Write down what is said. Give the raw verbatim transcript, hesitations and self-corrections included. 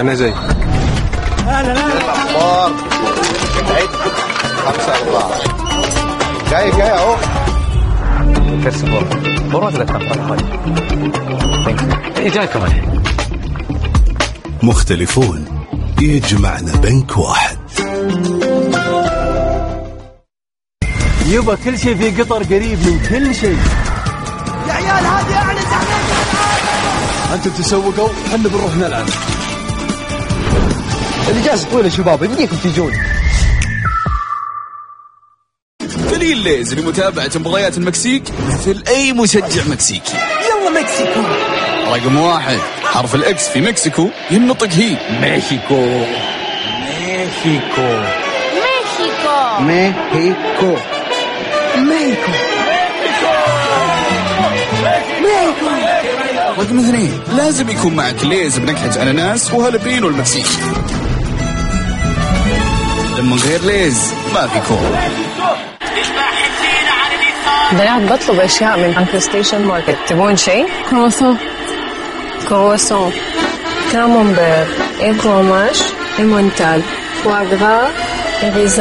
أنا جاي. أهلا أهلا. الأخبار عد خمسة أربعة. جاي جاي أهو. First of all, مرة ثلاثة أفضل. إيه جاي كمان. مختلفون يجمعنا بنك واحد. يبا كل شيء في قطر قريب من كل شيء. يا عيال هذه أعلى زحمة. أنتم تسوقوا وحنا بنروح نلعب. الإجازة طويلة شباب يمديكم تيجون. دليل ليز لمتابعة مباريات المكسيك مثل أي مشجع مكسيكي. يلا مكسيكو. رقم واحد حرف الإكس في مكسيكو ينطق هي مكسيكو مكسيكو مكسيكو مكسيكو ميكو. ميكو. رقم اثنين لازم يكون معك ليز بنكهة أناناس وهالبينو المكسيكي. لما غير ليز ما في كورة. قاعد بطلب أشياء من أنكل ستيشن ماركت. تبون شيء؟ كرواسون كرواسون كامونبير إيه فروماج إيه مونتال فواغرا إيه